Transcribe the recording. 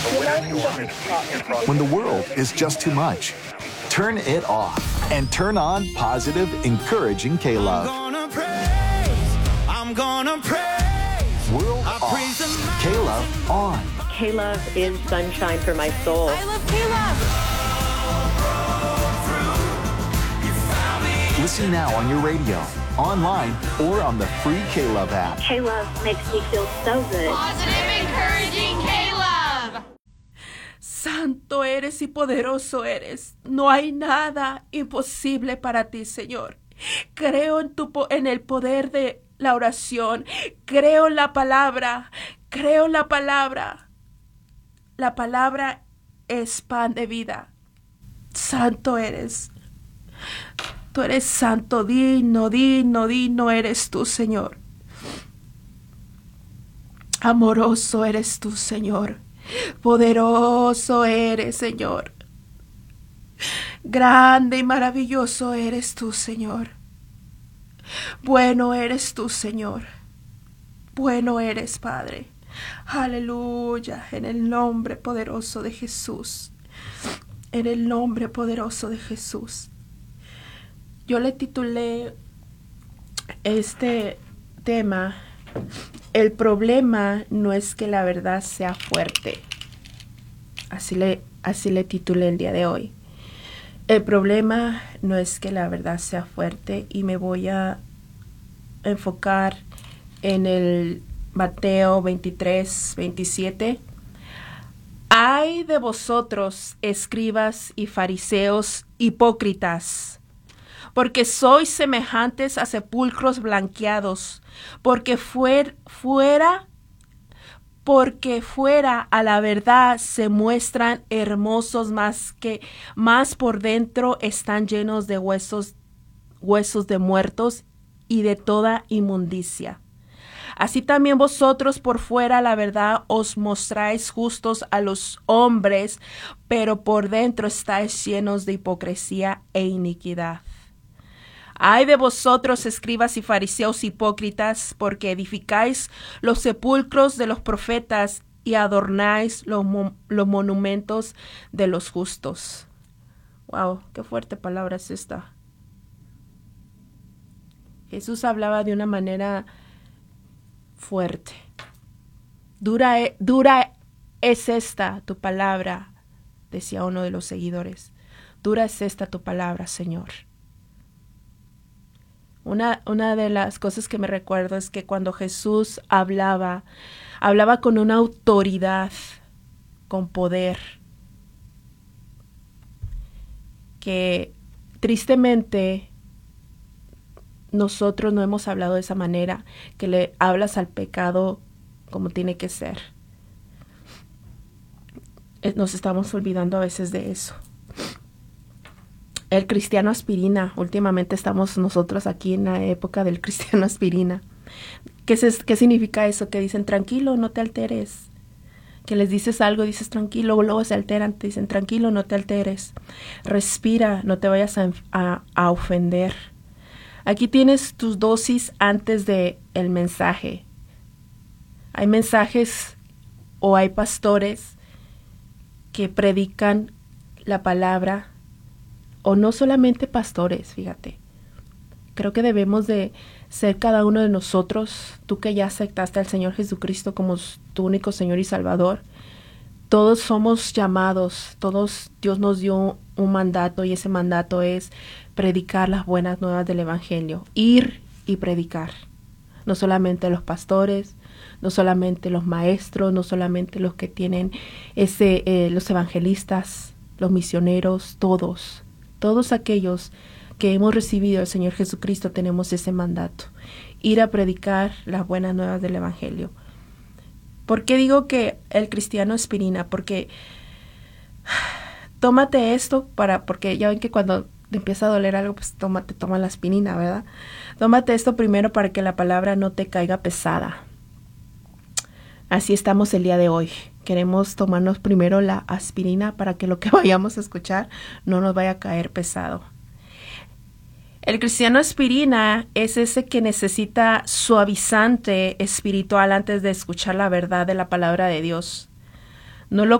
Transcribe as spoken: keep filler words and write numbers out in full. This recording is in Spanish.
When the world is just too much, turn it off and turn on positive, encouraging K-Love. I'm gonna praise, I'm gonna praise. World I off, praise the man. K-Love on. K-Love is sunshine for my soul. I love K-Love. Listen now on your radio, online, or on the free K-Love app. K-Love makes me feel so good. Positive, encouraging K-Love. Santo eres y poderoso eres. No hay nada imposible para ti, Señor. Creo en, tu, en el poder de la oración. Creo en la palabra. Creo en la palabra. La palabra es pan de vida. Santo eres. Tú eres santo, digno, digno, digno eres tú, Señor. Amoroso eres tú, Señor. Poderoso eres, Señor. Grande y maravilloso eres tú, Señor. Bueno eres tú, Señor. Bueno eres, Padre. Aleluya, en el nombre poderoso de Jesús. En el nombre poderoso de Jesús. Yo le titulé este tema, el problema no es que la verdad sea fuerte. Así le, así le titulé el día de hoy. El problema no es que la verdad sea fuerte, y me voy a enfocar en el Mateo veintitrés, veintisiete. Ay de vosotros, escribas y fariseos hipócritas, porque sois semejantes a sepulcros blanqueados, porque fuer, fuera, porque fuera a la verdad se muestran hermosos, más que más por dentro están llenos de huesos, huesos de muertos y de toda inmundicia. Así también vosotros por fuera la verdad os mostráis justos a los hombres, pero por dentro estáis llenos de hipocresía e iniquidad. Ay de vosotros, escribas y fariseos hipócritas, porque edificáis los sepulcros de los profetas y adornáis los, mo los monumentos de los justos. Wow, qué fuerte palabra es esta. Jesús hablaba de una manera fuerte. Dura, dura es esta tu palabra, decía uno de los seguidores. Dura es esta tu palabra, Señor. Una, una de las cosas que me recuerdo es que cuando Jesús hablaba, hablaba con una autoridad, con poder, que tristemente nosotros no hemos hablado de esa manera, que le hablas al pecado como tiene que ser. Nos estamos olvidando a veces de eso. El cristiano aspirina. Últimamente estamos nosotros aquí en la época del cristiano aspirina. ¿Qué, es, qué significa eso? Que dicen, tranquilo, no te alteres. Que les dices algo, dices, tranquilo, luego se alteran, te dicen, tranquilo, no te alteres. Respira, no te vayas a, a, a ofender. Aquí tienes tus dosis antes de el mensaje. Hay mensajes o hay pastores que predican la palabra, o no solamente pastores, fíjate. Creo que debemos de ser cada uno de nosotros, tú que ya aceptaste al Señor Jesucristo como tu único Señor y Salvador. Todos somos llamados, todos Dios nos dio un mandato, y ese mandato es predicar las buenas nuevas del Evangelio, ir y predicar. No solamente los pastores, no solamente los maestros, no solamente los que tienen ese, eh, los evangelistas, los misioneros, todos. Todos aquellos que hemos recibido al Señor Jesucristo tenemos ese mandato, ir a predicar las buenas nuevas del Evangelio. ¿Por qué digo que el cristiano aspirina? Porque tómate esto para, porque ya ven que cuando te empieza a doler algo, pues tómate, toma la aspirina, ¿verdad? Tómate esto primero para que la palabra no te caiga pesada. Así estamos el día de hoy. Queremos tomarnos primero la aspirina para que lo que vayamos a escuchar no nos vaya a caer pesado. El cristiano aspirina es ese que necesita suavizante espiritual antes de escuchar la verdad de la palabra de Dios. No lo